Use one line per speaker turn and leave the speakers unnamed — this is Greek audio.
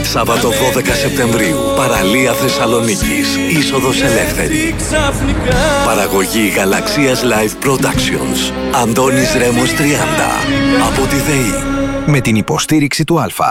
Σάββατο 12 Σεπτεμβρίου. Παραλία Θεσσαλονίκης. Είσοδος ελεύθερη. Παραγωγή Γαλαξίας Live Productions. Αντώνης Ρέμος 30. Από τη ΔΕΗ.
Με την υποστήριξη του Α.